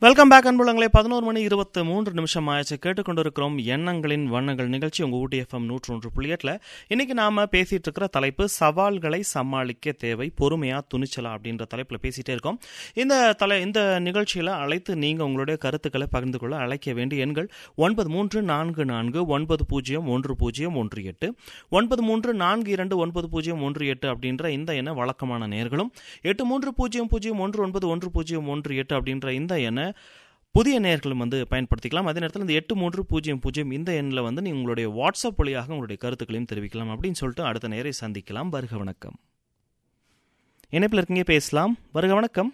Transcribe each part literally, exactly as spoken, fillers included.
Welcome back அன்புள்ளங்களே. பதினோரு மணி இருபத்தி மூன்று நிமிஷம் ஆயிடுச்சு. கேட்டுக்கொண்டிருக்கிறோம் எண்ணங்களின் வண்ணங்கள் நிகழ்ச்சி உங்க ஊட்டி எஃப்எம் நூற்று ஒன்று புள்ளி எட்டுல. இன்னைக்கு நாம பேசிட்டு இருக்கிற தலைப்பு சவால்களை சமாளிக்க தேவை பொறுமையா துணிச்சலா அப்படின்ற தலைப்புல பேசிட்டே இருக்கோம். இந்த தலை இந்த நிகழ்ச்சியில அழைத்து நீங்க உங்களுடைய கருத்துக்களை பகிர்ந்து கொள்ள அழைக்க வேண்டிய எண்கள் ஒன்பது மூன்று நான்கு நான்கு ஒன்பது பூஜ்ஜியம் ஒன்று பூஜ்ஜியம் ஒன்று எட்டு ஒன்பது மூன்று நான்கு இரண்டு ஒன்பது பூஜ்ஜியம் ஒன்று எட்டு அப்படின்ற இந்த எண்ண வழக்கமான நேர்களும் எட்டு மூன்று பூஜ்ஜியம் பூஜ்ஜியம் ஒன்று ஒன்பது ஒன்று பூஜ்ஜியம் ஒன்று எட்டு அப்படின்ற இந்த எண்ண புதிய நேயர்களும் வந்து பயன்படுத்திக்கலாம். அதே நேரத்தில் இந்த எட்டு மூன்று பூஜ்ஜியம் பூஜ்ஜியம் இந்த எண்ணில் வந்து நீங்கள் உங்களுடைய வாட்ஸ்அப் வழியாக உங்களுடைய கருத்துக்களையும் தெரிவிக்கலாம் அப்படின்னு சொல்லிட்டு அடுத்த நேரை சந்திக்கலாம். வருக வணக்கம். இணைப்பில் இருக்கீங்க, பேசலாம். வருக வணக்கம்.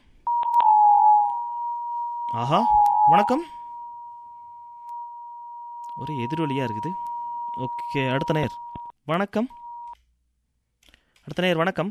ஆஹா, வணக்கம். ஒரு எதிரொலியா இருக்குது. ஓகே, அடுத்த நேர். வணக்கம். அடுத்த நேர். வணக்கம்.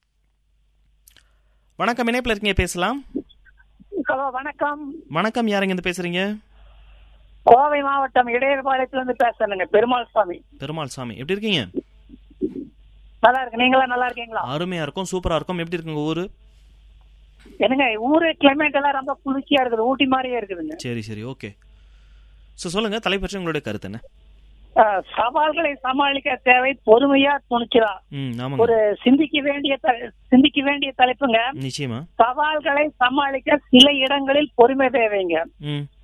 வணக்கம், இணைப்பில் இருக்கீங்க, பேசலாம். ஹலோ, வணக்கம். வணக்கம், யாருங்க இருந்து பேசுறீங்க? கோவை மாவட்டம் இடையர்பாளையத்துல இருந்து பேசுறேங்க. பெருமாள் சாமி. பெருமாள் சாமி, எப்படி இருக்கீங்க? நல்லா இருக்கு. நீங்களா நல்லா இருக்கீங்களா? அருமையா இருக்கும், சூப்பரா இருக்கும். எப்படி இருக்குங்க ஊரு? என்னங்க ஊரு கிளைமேட் எல்லாம் ரொம்ப குளிர்ச்சியா இருக்குது, ஊட்டி மாதிரியே இருக்குதுங்க. சரி சரி, ஓகே. சோ சொல்லுங்க, தலை பற்றி உங்களுடைய கருத்து என்ன? சவால்களை சமாளிக்க தேவை பொறுமையா துணிச்சலா. ஒரு சிந்திக்க வேண்டிய சிந்திக்க வேண்டிய தலைப்புங்க. நிச்சயமா. சவால்களை சமாளிக்க சில இடங்களில் பொறுமை தேவைங்க.